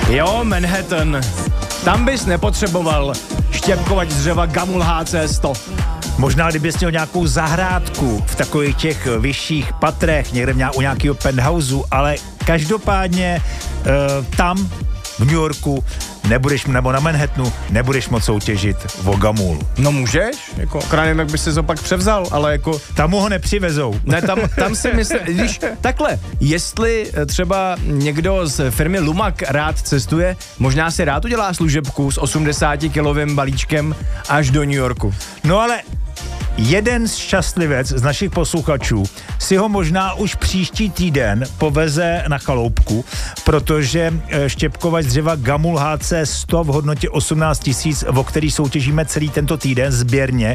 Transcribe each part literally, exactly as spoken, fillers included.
Jo, Manhattan. Tam bys nepotřeboval štěpkovač z dřeva Gamul H C sto. Možná, kdybys měl nějakou zahrádku v takových těch vyšších patrech, někde nějak, u nějakého penthouseu, ale každopádně uh, tam v New Yorku nebudeš, nebo na Manhattanu nebudeš moc soutěžit o Gamul. No můžeš, jako, krát nevím, jak bys si to pak převzal, ale jako... Tam mu ho nepřivezou. Ne, tam, tam si myslím, když takhle, jestli třeba někdo z firmy Lumac rád cestuje, možná si rád udělá služebku s osmdesátikilovým balíčkem až do New Yorku. No ale jeden šťastlivec z našich posluchačů si ho možná už příští týden poveze na chaloupku, protože štěpkovač dřeva Gamul H C sto v hodnotě osmnáct tisíc, o který soutěžíme celý tento týden sběrně,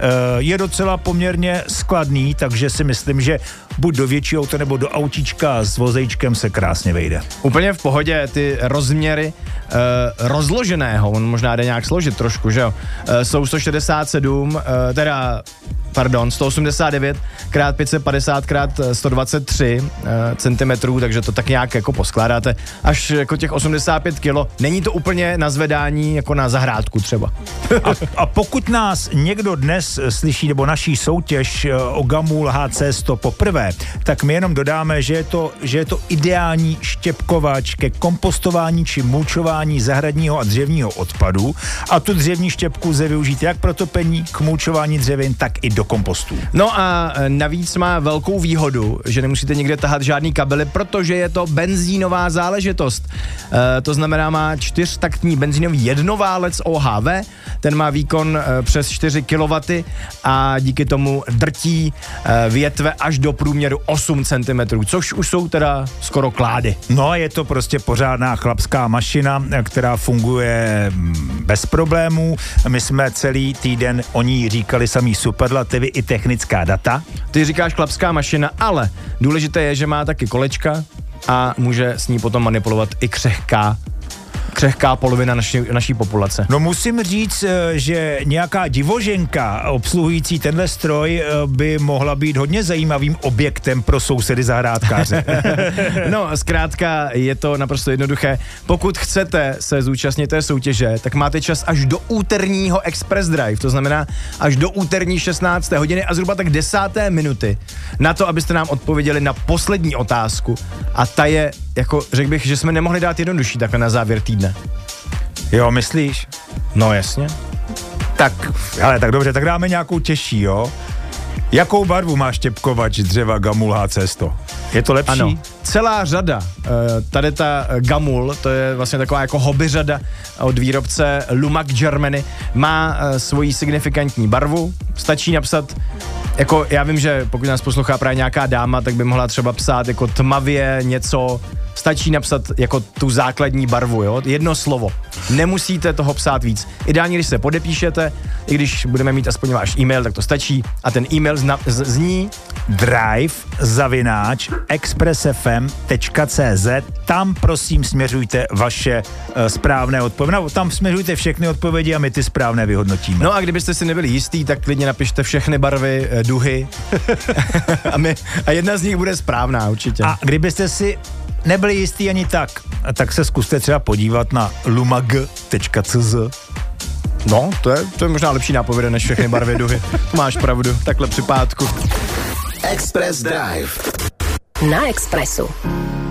je docela poměrně skladný, takže si myslím, že buď do většího auta nebo do autíčka s vozejčkem se krásně vejde. Úplně v pohodě, ty rozměry uh, rozloženého, on možná jde nějak složit trošku, že jo, uh, jsou sto šedesát sedm, uh, teda pardon, sto osmdesát devět krát pět set padesát krát sto dvacet tři uh, centimetrů, takže to tak nějak jako poskládáte až jako těch osmdesát pět kilo. Není to úplně na zvedání jako na zahrádku třeba. A, a pokud nás někdo dnes slyší, nebo naší soutěž o Gamul H C sto poprvé, tak my jenom dodáme, že je to, že je to ideální štěpkovač ke kompostování či mulčování zahradního a dřevního odpadu, a tu dřevní štěpku lze využít jak pro topení, k mulčování dřevin, tak i do kompostů. No a navíc má velkou výhodu, že nemusíte nikde tahat žádný kabely, protože je to benzínová záležitost. E, to znamená, má čtyřtaktní benzínový jednoválec O H V, ten má výkon e, přes čtyři kilowattů a díky tomu drtí e, větve až do průměru osm centimetrů, což už jsou teda skoro klády. No a je to prostě pořádná chlapská mašina, která funguje bez problémů. My jsme celý týden o ní říkali samý superlativy i technická data. Ty říkáš chlapská mašina, ale důležité je, že má taky kolečka a může s ní potom manipulovat i křehká křehká polovina naši, naší populace. No musím říct, že nějaká divoženka obsluhující tenhle stroj by mohla být hodně zajímavým objektem pro sousedy zahrádkáře. No, zkrátka je to naprosto jednoduché. Pokud chcete se zúčastnit té soutěže, tak máte čas až do úterního Express Drive, to znamená až do úterní šestnácté hodiny a zhruba tak desáté minuty na to, abyste nám odpověděli na poslední otázku. A ta je, jako řekl bych, že jsme nemohli dát jednodušší takhle na závěr týdne. Jo, myslíš? No jasně. Tak, ale tak dobře, tak dáme nějakou těžší, jo? Jakou barvu má štěpkovač dřeva Gamul H C sto? Je to lepší? Ano, celá řada. Tady ta Gamul, to je vlastně taková jako hobby řada od výrobce Lumac Germany, má svoji signifikantní barvu. Stačí napsat, jako já vím, že pokud nás poslouchá právě nějaká dáma, tak by mohla třeba psát jako tmavě něco. Stačí napsat jako tu základní barvu, jo? Jedno slovo. Nemusíte toho psát víc. Ideálně, když se podepíšete, i když budeme mít aspoň váš e-mail, tak to stačí. A ten e-mail zna, z, zní drive zavináč expressfm tečka cz. Tam prosím směřujte vaše uh, správné odpovědi. No, tam směřujte všechny odpovědi a my ty správné vyhodnotíme. No a kdybyste si nebyli jistý, tak klidně napište všechny barvy, uh, duhy. a, my, a jedna z nich bude správná určitě. A kdybyste si nebyli jistý ani tak, tak se zkuste třeba podívat na lumag tečka cz. No, to je, to je možná lepší nápověda než všechny barvy duhy. Máš pravdu, takhle při pátku. Express Drive. Na Expressu.